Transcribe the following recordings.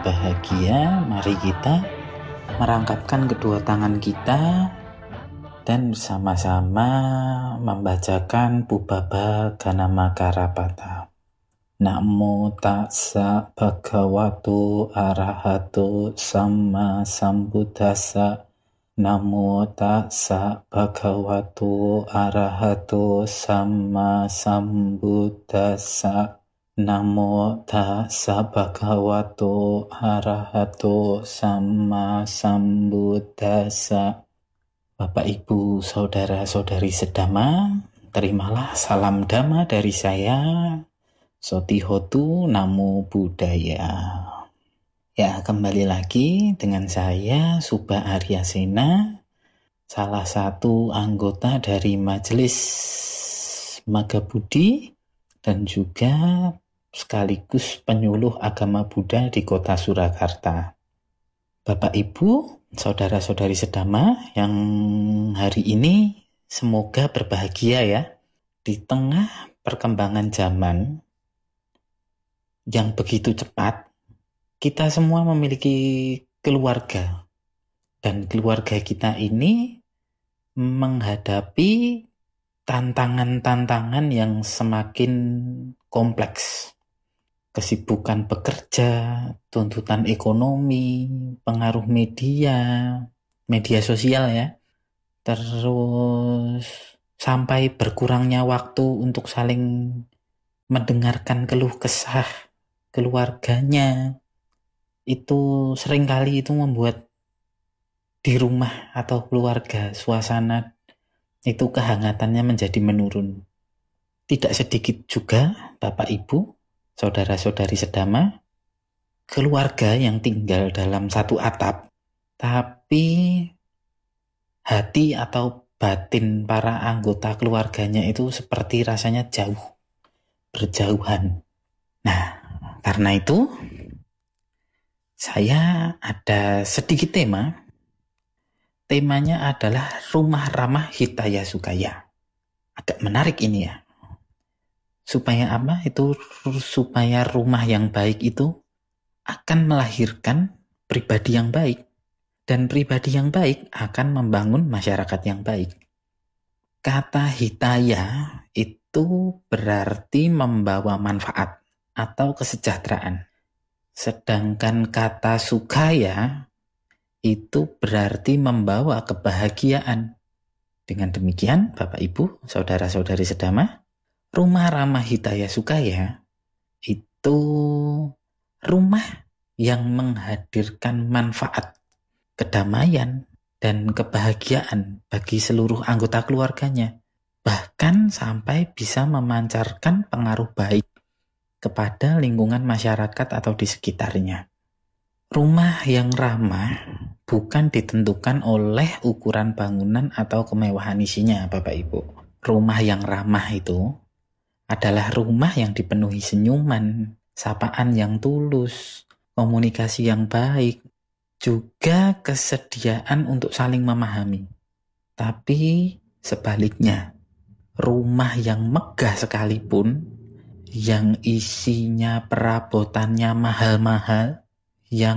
berbahagia, mari kita merangkapkan kedua tangan kita dan bersama-sama membacakan Pubbaba Ganamakkarapata. Namo tassa bhagavato arahato samma sambuddhassa. Namo tassa bhagavato arahato samma sambuddhassa. Namo tassa bhagavato arahato samma sambuddhassa. Bapak, Ibu, Saudara-saudari sedama, terimalah salam Dhamma dari saya, Sotihotu Namo Buddhaya. Ya, kembali lagi dengan saya, Subha Aryasena, salah satu anggota dari Majelis Magabudi dan juga sekaligus penyuluh agama Buddha di kota Surakarta. Bapak, Ibu, saudara-saudari sedama yang hari ini semoga berbahagia ya di tengah perkembangan zaman yang begitu cepat. Kita semua memiliki keluarga dan keluarga kita ini menghadapi tantangan-tantangan yang semakin kompleks. Kesibukan bekerja, tuntutan ekonomi, pengaruh media sosial ya, terus sampai berkurangnya waktu untuk saling mendengarkan keluh kesah keluarganya. Itu seringkali itu membuat di rumah atau keluarga suasana itu kehangatannya menjadi menurun. Tidak sedikit juga Bapak Ibu, saudara-saudari sedama, keluarga yang tinggal dalam satu atap, tapi hati atau batin para anggota keluarganya itu seperti rasanya jauh, berjauhan. Nah, karena itu saya ada sedikit tema. Temanya adalah rumah ramah hitaya sukaya. Agak menarik ini ya. Supaya apa? Itu supaya rumah yang baik itu akan melahirkan pribadi yang baik. Dan pribadi yang baik akan membangun masyarakat yang baik. Kata hitaya itu berarti membawa manfaat atau kesejahteraan. Sedangkan kata sukaya itu berarti membawa kebahagiaan. Dengan demikian, Bapak Ibu, saudara-saudari sedama, rumah ramah hitaya sukaya itu rumah yang menghadirkan manfaat, kedamaian, dan kebahagiaan bagi seluruh anggota keluarganya. Bahkan sampai bisa memancarkan pengaruh baik kepada lingkungan masyarakat atau di sekitarnya. Rumah yang ramah bukan ditentukan oleh ukuran bangunan atau kemewahan isinya, Bapak Ibu. Rumah yang ramah itu adalah rumah yang dipenuhi senyuman, sapaan yang tulus, komunikasi yang baik, juga kesediaan untuk saling memahami. Tapi sebaliknya, rumah yang megah sekalipun, yang isinya perabotannya mahal-mahal, yang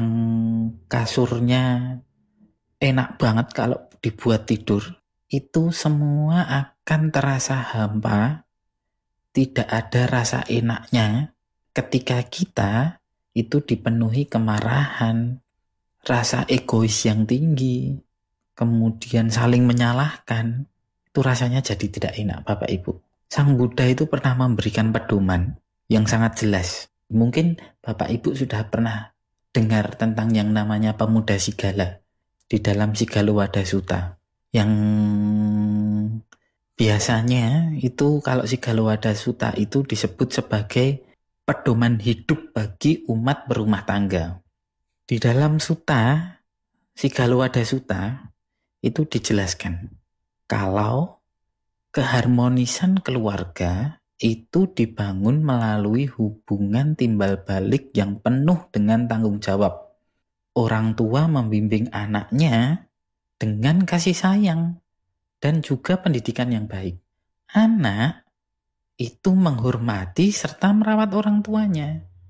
kasurnya enak banget kalau dibuat tidur, itu semua akan terasa hampa. Tidak ada rasa enaknya ketika kita itu dipenuhi kemarahan, rasa egois yang tinggi, kemudian saling menyalahkan. Itu rasanya jadi tidak enak, Bapak Ibu. Sang Buddha itu pernah memberikan pedoman yang sangat jelas. Mungkin Bapak Ibu sudah pernah dengar tentang yang namanya pemuda Sigala di dalam Sigalowadah Sutta. Yang biasanya itu kalau Sigalowadah Sutta itu disebut sebagai pedoman hidup bagi umat berumah tangga. Di dalam sutta, Sigalowadah Sutta itu dijelaskan kalau keharmonisan keluarga itu dibangun melalui hubungan timbal balik yang penuh dengan tanggung jawab. Orang tua membimbing anaknya dengan kasih sayang dan juga pendidikan yang baik. Anak itu menghormati serta merawat orang tuanya.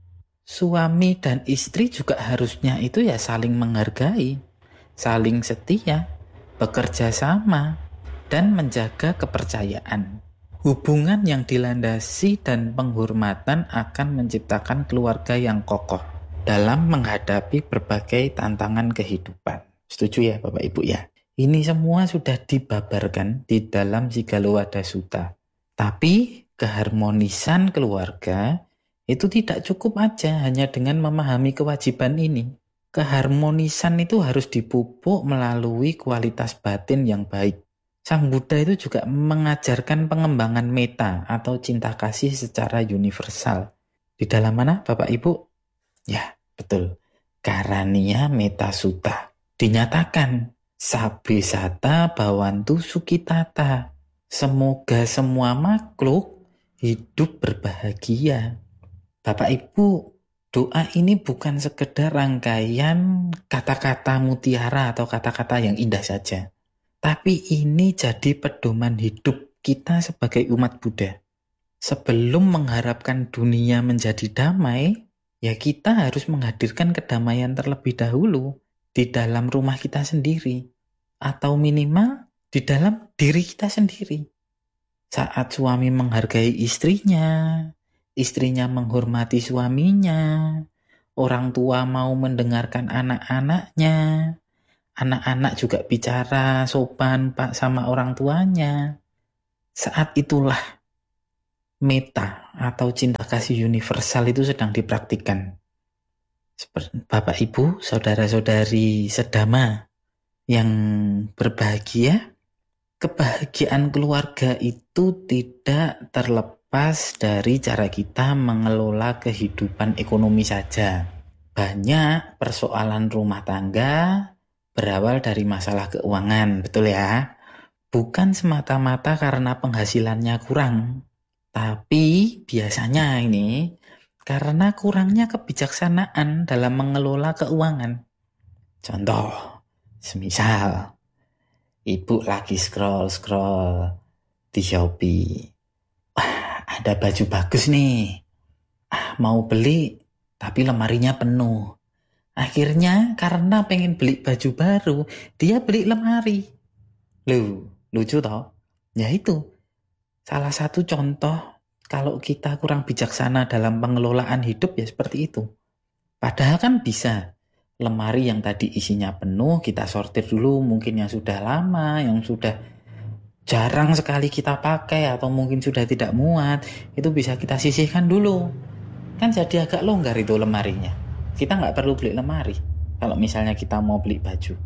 Suami dan istri juga harusnya itu ya saling menghargai, saling setia, bekerja sama, dan menjaga kepercayaan. Hubungan yang dilandasi dan penghormatan akan menciptakan keluarga yang kokoh dalam menghadapi berbagai tantangan kehidupan. Setuju ya Bapak Ibu ya? Ini semua sudah dibabarkan di dalam Sigalo Sutta. Tapi keharmonisan keluarga itu tidak cukup aja hanya dengan memahami kewajiban ini. Keharmonisan itu harus dipupuk melalui kualitas batin yang baik. Sang Buddha itu juga mengajarkan pengembangan metta atau cinta kasih secara universal. Di dalam mana Bapak Ibu? Ya, betul. Karania Metta Sutta. Dinyatakan, Sabbe Sata Bhavantu Sukhitata. Semoga semua makhluk hidup berbahagia. Bapak Ibu, doa ini bukan sekedar rangkaian kata-kata mutiara atau kata-kata yang indah saja. Tapi ini jadi pedoman hidup kita sebagai umat Buddha. Sebelum mengharapkan dunia menjadi damai, ya kita harus menghadirkan kedamaian terlebih dahulu di dalam rumah kita sendiri. Atau minimal di dalam diri kita sendiri. Saat suami menghargai istrinya, istrinya menghormati suaminya, orang tua mau mendengarkan anak-anaknya, anak-anak juga bicara sopan Pak sama orang tuanya. Saat itulah metta atau cinta kasih universal itu sedang dipraktikkan. Bapak Ibu, saudara-saudari sedama yang berbahagia, kebahagiaan keluarga itu tidak terlepas dari cara kita mengelola kehidupan ekonomi saja. Banyak persoalan rumah tangga berawal dari masalah keuangan, betul ya? Bukan semata-mata karena penghasilannya kurang, tapi biasanya ini karena kurangnya kebijaksanaan dalam mengelola keuangan. Contoh, semisal ibu lagi scroll di Shopee. Wah, ada baju bagus nih. Mau beli, tapi lemarinya penuh. Akhirnya karena pengen beli baju baru, dia beli lemari. Lucu toh? Ya itu, salah satu contoh kalau kita kurang bijaksana dalam pengelolaan hidup ya seperti itu. Padahal kan bisa. Lemari yang tadi isinya penuh, kita sortir dulu mungkin yang sudah lama, yang sudah jarang sekali kita pakai atau mungkin sudah tidak muat, itu bisa kita sisihkan dulu. Kan jadi agak longgar itu lemarinya. Kita nggak perlu beli lemari kalau misalnya kita mau beli baju.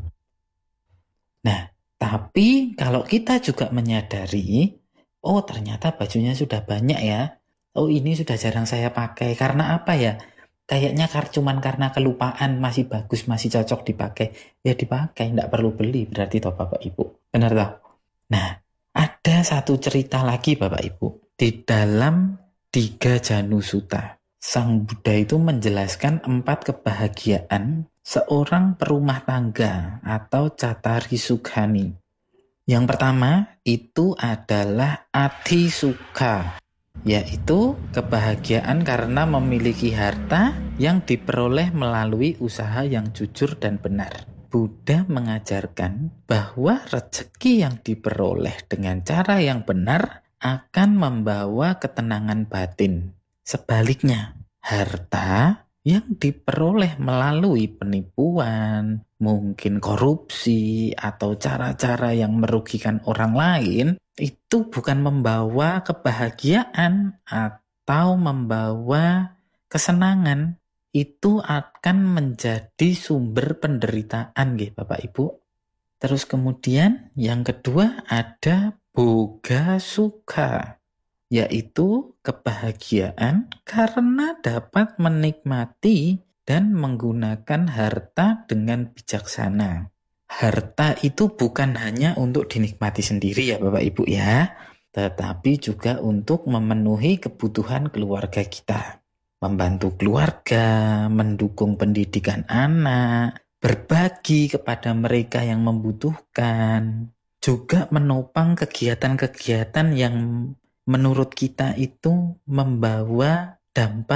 Nah, tapi kalau kita juga menyadari, oh ternyata bajunya sudah banyak ya, oh ini sudah jarang saya pakai, karena apa ya? Kayaknya cuman karena kelupaan, masih bagus, masih cocok dipakai. Ya dipakai, nggak perlu beli berarti toh Bapak Ibu. Benar toh? Nah, ada satu cerita lagi Bapak Ibu. Di dalam Tiga Janu Sutta, Sang Buddha itu menjelaskan 4 kebahagiaan seorang perumah tangga atau Cattari Sukhani. Yang pertama itu adalah Ati Sukha, yaitu kebahagiaan karena memiliki harta yang diperoleh melalui usaha yang jujur dan benar. Buddha mengajarkan bahwa rezeki yang diperoleh dengan cara yang benar akan membawa ketenangan batin. Sebaliknya, harta yang diperoleh melalui penipuan, mungkin korupsi, atau cara-cara yang merugikan orang lain, itu bukan membawa kebahagiaan atau membawa kesenangan. Itu akan menjadi sumber penderitaan, nggih Bapak Ibu. Terus kemudian yang kedua ada Boga Sukha, yaitu kebahagiaan karena dapat menikmati dan menggunakan harta dengan bijaksana. Harta itu bukan hanya untuk dinikmati sendiri ya Bapak Ibu ya, tetapi juga untuk memenuhi kebutuhan keluarga kita. Membantu keluarga, mendukung pendidikan anak, berbagi kepada mereka yang membutuhkan, juga menopang kegiatan-kegiatan yang menurut kita itu membawa dampak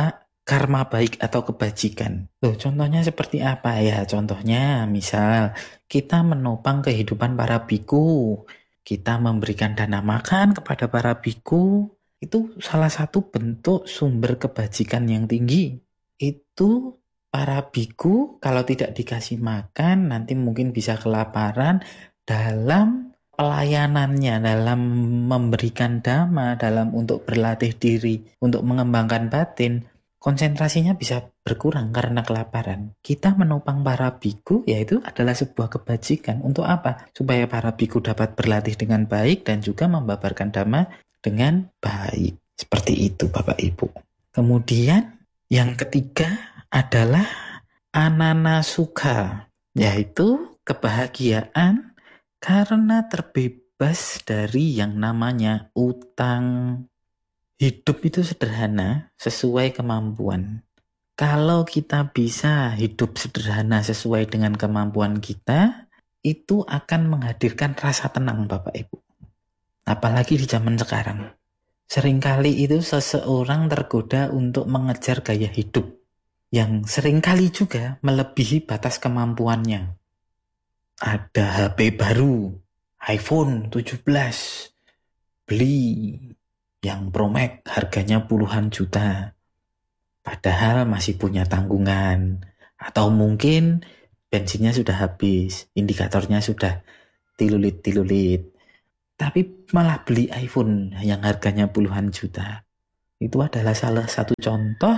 karma baik atau kebajikan. Loh, contohnya seperti apa ya? Contohnya misal kita menopang kehidupan para biku, kita memberikan dana makan kepada para biku, itu salah satu bentuk sumber kebajikan yang tinggi. Itu para biku kalau tidak dikasih makan nanti mungkin bisa kelaparan. Dalam pelayanannya, dalam memberikan dhamma, dalam untuk berlatih diri, untuk mengembangkan batin, konsentrasinya bisa berkurang karena kelaparan. Kita menopang para biku, yaitu adalah sebuah kebajikan. Untuk apa? Supaya para biku dapat berlatih dengan baik dan juga membabarkan dhamma dengan baik. Seperti itu Bapak Ibu. Kemudian yang ketiga adalah ananasuka, yaitu kebahagiaan karena terbebas dari yang namanya utang. Hidup itu sederhana sesuai kemampuan. Kalau kita bisa hidup sederhana sesuai dengan kemampuan kita, itu akan menghadirkan rasa tenang Bapak Ibu. Apalagi di zaman sekarang. Seringkali itu seseorang tergoda untuk mengejar gaya hidup yang seringkali juga melebihi batas kemampuannya. Ada HP baru, iPhone 17, beli yang Pro Max harganya puluhan juta. Padahal masih punya tanggungan. Atau mungkin bensinnya sudah habis, indikatornya sudah tilulit-tilulit. Tapi malah beli iPhone yang harganya puluhan juta. Itu adalah salah satu contoh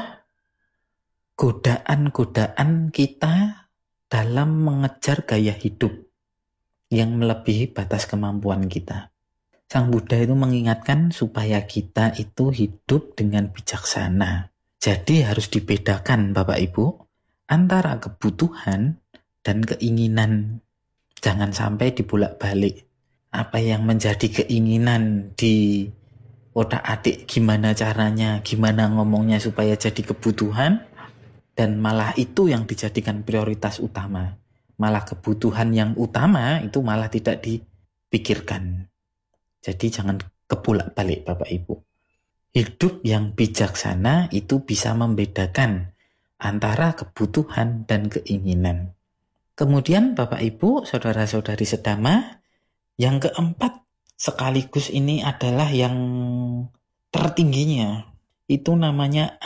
godaan-godaan kita dalam mengejar gaya hidup yang melebihi batas kemampuan kita. Sang Buddha itu mengingatkan supaya kita itu hidup dengan bijaksana. Jadi harus dibedakan Bapak Ibu antara kebutuhan dan keinginan. Jangan sampai dibolak-balik. Apa yang menjadi keinginan di otak-atik gimana caranya, gimana ngomongnya supaya jadi kebutuhan, dan malah itu yang dijadikan prioritas utama. Malah kebutuhan yang utama itu malah tidak dipikirkan. Jadi jangan kebolak-balik Bapak Ibu. Hidup yang bijaksana itu bisa membedakan antara kebutuhan dan keinginan. Kemudian Bapak Ibu, saudara-saudari sedama, yang keempat sekaligus ini adalah yang tertingginya. Itu namanya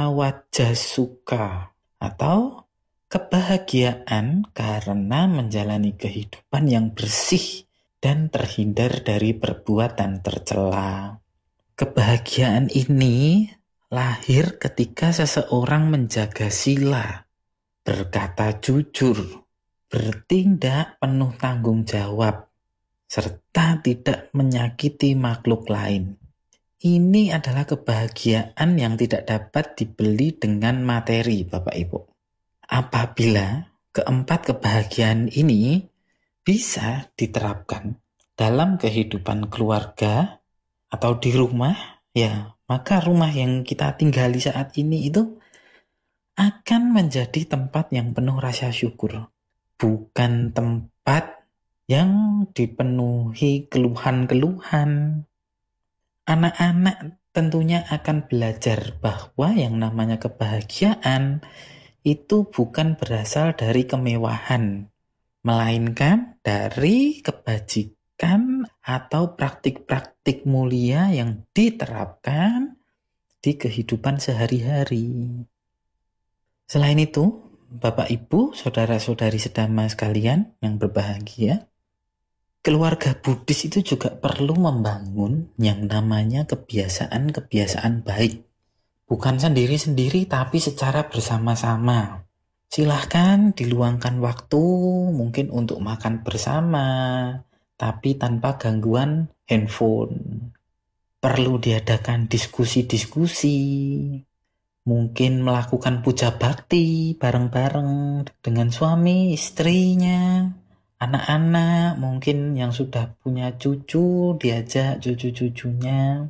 anawajasuka atau kebahagiaan karena menjalani kehidupan yang bersih dan terhindar dari perbuatan tercela. Kebahagiaan ini lahir ketika seseorang menjaga sila, berkata jujur, bertindak penuh tanggung jawab, serta tidak menyakiti makhluk lain. Ini adalah kebahagiaan yang tidak dapat dibeli dengan materi, Bapak Ibu. Apabila keempat kebahagiaan ini bisa diterapkan dalam kehidupan keluarga atau di rumah, ya, maka rumah yang kita tinggali saat ini itu akan menjadi tempat yang penuh rasa syukur. Bukan tempat yang dipenuhi keluhan-keluhan. Anak-anak tentunya akan belajar bahwa yang namanya kebahagiaan itu bukan berasal dari kemewahan, melainkan dari kebajikan atau praktik-praktik mulia yang diterapkan di kehidupan sehari-hari. Selain itu, Bapak Ibu, saudara-saudari sedama sekalian yang berbahagia, keluarga Buddhis itu juga perlu membangun yang namanya kebiasaan-kebiasaan baik. Bukan sendiri-sendiri tapi secara bersama-sama. Silahkan diluangkan waktu mungkin untuk makan bersama, tapi tanpa gangguan handphone. Perlu diadakan diskusi-diskusi, mungkin melakukan puja bakti bareng-bareng dengan suami, istrinya, anak-anak, mungkin yang sudah punya cucu, diajak cucu-cucunya.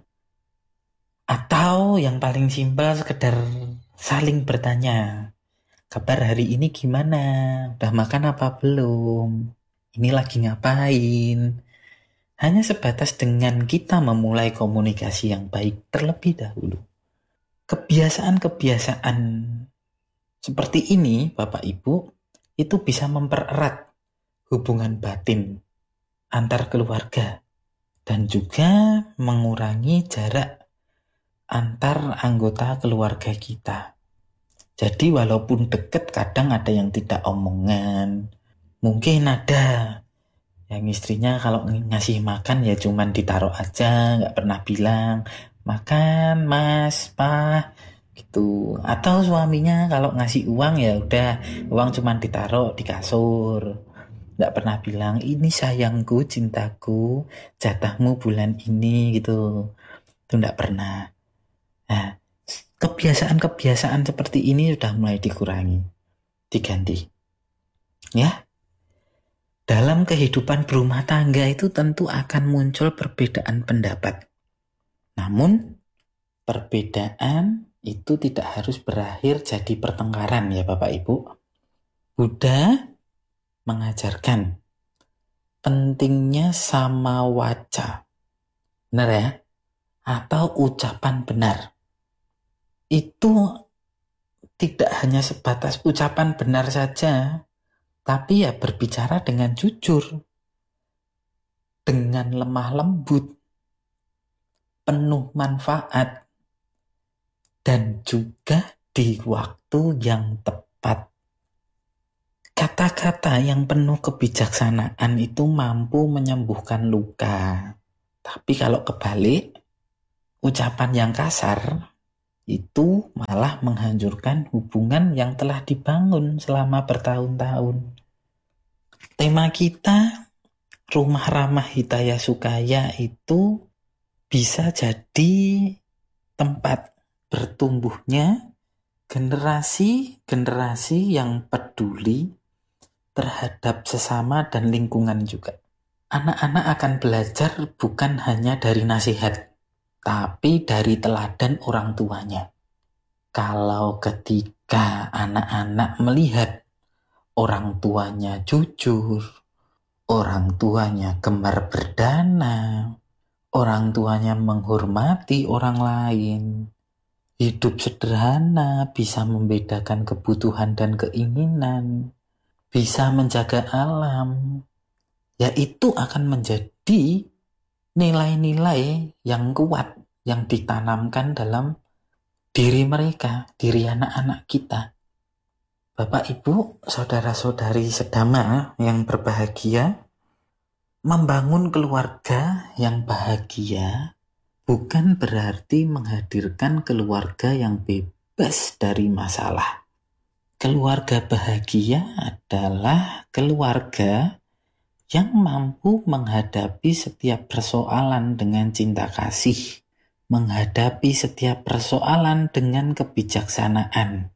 Atau yang paling simpel sekedar saling bertanya, kabar hari ini gimana? Udah makan apa belum? Ini lagi ngapain? Hanya sebatas dengan kita memulai komunikasi yang baik terlebih dahulu. Kebiasaan-kebiasaan seperti ini, Bapak Ibu, itu bisa mempererat hubungan batin antar keluarga dan juga mengurangi jarak antar anggota keluarga kita. Jadi walaupun dekat, kadang ada yang tidak omongan. Mungkin ada yang istrinya kalau ngasih makan ya cuman ditaruh aja, nggak pernah bilang, makan mas, pak, gitu. Atau suaminya kalau ngasih uang ya udah, uang cuman ditaruh di kasur. Nggak pernah bilang, ini sayangku, cintaku, jatahmu bulan ini, gitu. Itu nggak pernah. Nah, kebiasaan-kebiasaan seperti ini sudah mulai dikurangi, diganti. Ya, dalam kehidupan berumah tangga itu tentu akan muncul perbedaan pendapat. Namun, perbedaan itu tidak harus berakhir jadi pertengkaran ya Bapak Ibu. Buddha mengajarkan pentingnya sama waca. Benar ya? Atau ucapan benar. Itu tidak hanya sebatas ucapan benar saja, tapi ya berbicara dengan jujur, dengan lemah lembut, penuh manfaat, dan juga di waktu yang tepat. Kata-kata yang penuh kebijaksanaan itu mampu menyembuhkan luka. Tapi kalau kebalik, ucapan yang kasar itu malah menghancurkan hubungan yang telah dibangun selama bertahun-tahun. Tema kita, Rumah Ramah Hitaya Sukaya, itu bisa jadi tempat bertumbuhnya generasi-generasi yang peduli terhadap sesama dan lingkungan juga. Anak-anak akan belajar bukan hanya dari nasihat, tapi dari teladan orang tuanya. Kalau ketika anak-anak melihat orang tuanya jujur, orang tuanya gemar berdana, orang tuanya menghormati orang lain, hidup sederhana, bisa membedakan kebutuhan dan keinginan, bisa menjaga alam, ya itu akan menjadi nilai-nilai yang kuat yang ditanamkan dalam diri mereka, diri anak-anak kita. Bapak, Ibu, saudara-saudari sedama yang berbahagia, membangun keluarga yang bahagia bukan berarti menghadirkan keluarga yang bebas dari masalah. Keluarga bahagia adalah keluarga yang mampu menghadapi setiap persoalan dengan cinta kasih, menghadapi setiap persoalan dengan kebijaksanaan,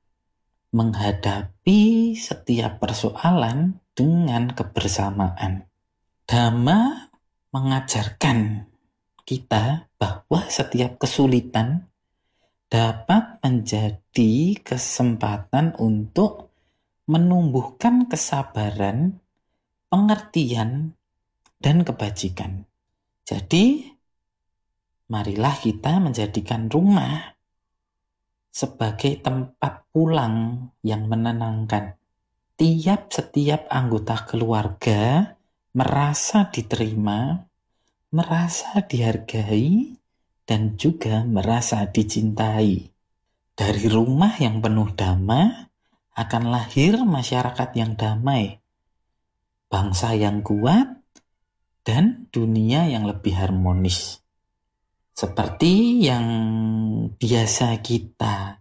menghadapi setiap persoalan dengan kebersamaan. Dhamma mengajarkan kita bahwa setiap kesulitan dapat menjadi kesempatan untuk menumbuhkan kesabaran, pengertian, dan kebajikan. Jadi, marilah kita menjadikan rumah sebagai tempat pulang yang menenangkan. Setiap anggota keluarga merasa diterima, merasa dihargai, dan juga merasa dicintai. Dari rumah yang penuh dhamma akan lahir masyarakat yang damai, bangsa yang kuat, dan dunia yang lebih harmonis. Seperti yang biasa kita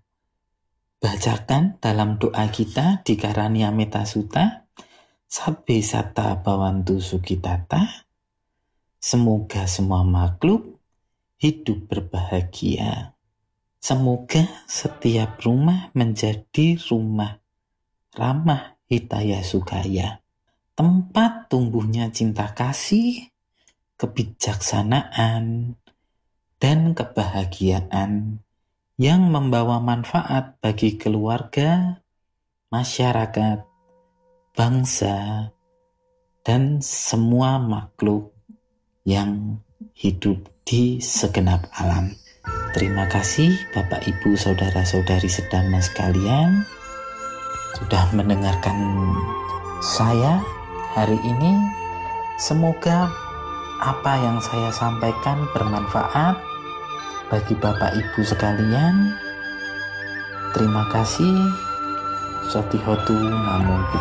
bacakan dalam doa kita di Karania Metta Sutta, Sabbe Satta Bhavantu Sukhitata, semoga semua makhluk hidup berbahagia. Semoga setiap rumah menjadi rumah ramah hitaya sukaya, tempat tumbuhnya cinta kasih, kebijaksanaan, dan kebahagiaan yang membawa manfaat bagi keluarga, masyarakat, bangsa, dan semua makhluk yang hidup di segenap alam. Terima kasih Bapak Ibu Saudara-saudari sedama sekalian sudah mendengarkan saya hari ini. Semoga apa yang saya sampaikan bermanfaat bagi Bapak Ibu sekalian. Terima kasih. Sotihotu Namo Buddhaya.